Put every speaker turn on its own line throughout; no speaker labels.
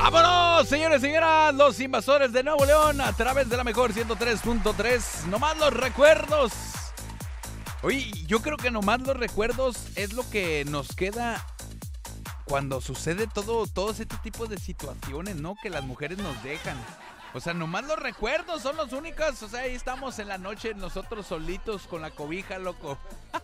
¡Vámonos, señores y señoras! Los invasores de Nuevo León a través de la mejor 103.3. Nomás los recuerdos. Oye, yo creo que nomás los recuerdos es lo que nos queda cuando sucede todo este tipo de situaciones, ¿no? Que las mujeres nos dejan. O sea, nomás los recuerdos son los únicos. O sea, ahí estamos en la noche nosotros solitos con la cobija, loco.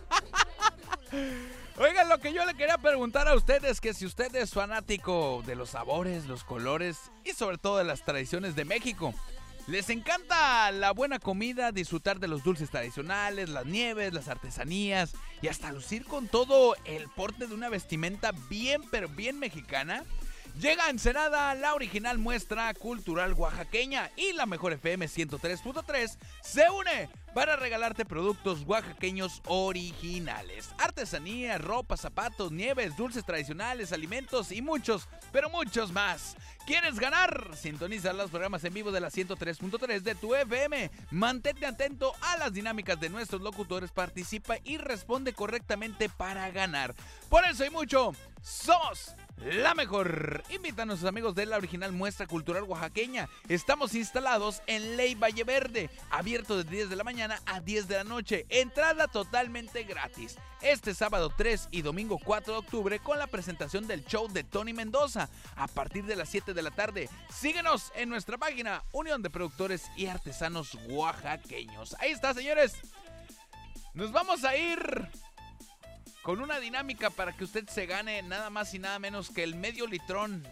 Oigan, lo que yo le quería preguntar a ustedes es que si usted es fanático de los sabores, los colores y sobre todo de las tradiciones de México, les encanta la buena comida, disfrutar de los dulces tradicionales, las nieves, las artesanías y hasta lucir con todo el porte de una vestimenta bien, pero bien mexicana. Llega a Ensenada la original muestra cultural oaxaqueña y la mejor FM 103.3 se une para regalarte productos oaxaqueños originales, artesanía, ropa, zapatos, nieves, dulces tradicionales, alimentos y muchos, pero muchos más. ¿Quieres ganar? Sintoniza los programas en vivo de la 103.3 de tu FM. Mantente atento a las dinámicas de nuestros locutores, participa y responde correctamente para ganar. Por eso y mucho, somos la mejor. Invítanos a sus amigos de la original muestra cultural oaxaqueña. Estamos instalados en Ley Valle Verde, abierto de 10 de la mañana a 10 de la noche. Entrada totalmente gratis. Este sábado 3 y domingo 4 de octubre con la presentación del show de Tony Mendoza a partir de las 7 de la tarde. Síguenos en nuestra página Unión de Productores y Artesanos Oaxaqueños. Ahí está, señores. Nos vamos a ir con una dinámica para que usted se gane nada más y nada menos que el medio litrón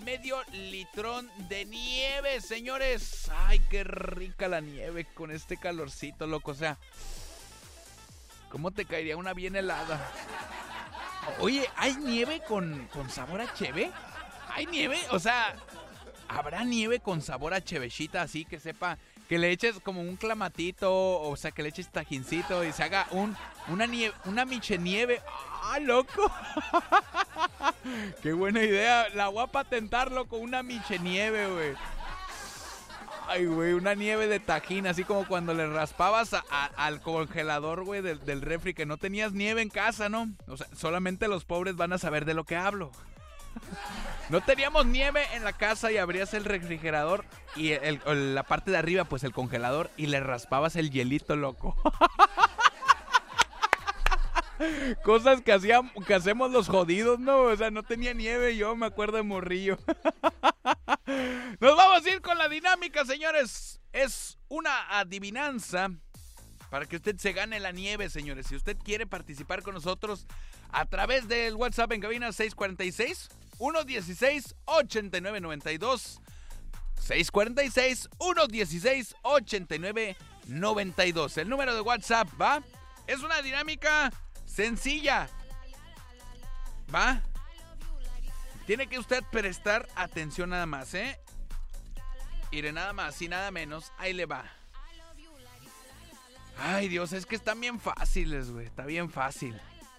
de nieve, señores. Ay, qué rica la nieve con este calorcito, loco. O sea, ¿cómo te caería una bien helada? Oye, ¿hay nieve con sabor a cheve? ¿Hay nieve? O sea, ¿habrá nieve con sabor a chevechita así que sepa? Que le eches como un clamatito, o sea, que le eches tajincito y se haga una michenieve. ¡Ah, loco! ¡Qué buena idea! La voy a patentarlo con una michenieve, güey. Ay, güey, una nieve de tajín, así como cuando le raspabas al congelador, güey, del refri, que no tenías nieve en casa, ¿no? O sea, solamente los pobres van a saber de lo que hablo. No teníamos nieve en la casa y abrías el refrigerador y la parte de arriba, pues el congelador, y le raspabas el hielito, loco. Cosas que hacemos los jodidos, ¿no? O sea, no tenía nieve, yo me acuerdo de morrillo. Nos vamos a ir con la dinámica, señores. Es una adivinanza para que usted se gane la nieve, señores. Si usted quiere participar con nosotros a través del WhatsApp en cabina 646-116-8992. 646-116-8992. El número de WhatsApp, ¿va? Es una dinámica sencilla, ¿va? Tiene que usted prestar atención nada más, ¿eh? Mire, nada más y nada menos. Ahí le va. Ay, Dios, es que están bien fáciles, güey. Está bien fácil.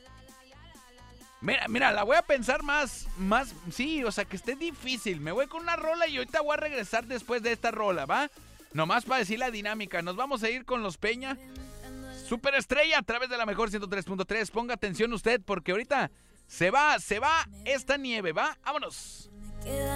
Mira, la voy a pensar más, sí, o sea, que esté difícil. Me voy con una rola y ahorita voy a regresar después de esta rola, ¿va? Nomás para decir la dinámica. Nos vamos a ir con los Peña. Superestrella a través de la mejor 103.3. Ponga atención usted porque ahorita se va esta nieve, ¿va? ¡Vámonos!